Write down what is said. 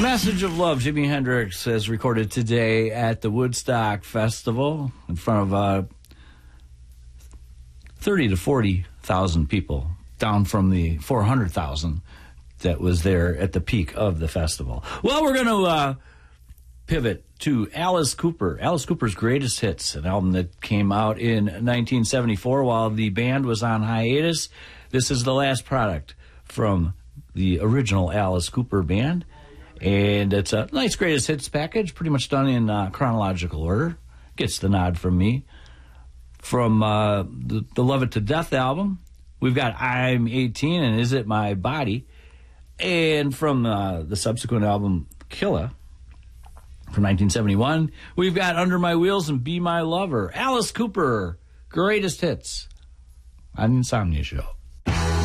Message of Love, Jimi Hendrix, is recorded today at the Woodstock Festival in front of 30 to 40,000 people, down from the 400,000 that was there at the peak of the festival. Well, we're going to pivot to Alice Cooper. Alice Cooper's Greatest Hits, an album that came out in 1974 while the band was on hiatus. This is the last product from the original Alice Cooper band. And it's a nice Greatest Hits package, pretty much done in chronological order. Gets the nod from me. From the Love It to Death album, we've got I'm 18 and Is It My Body? And from the subsequent album, Killa, from 1971, we've got Under My Wheels and Be My Lover. Alice Cooper, Greatest Hits on Insomnia Show.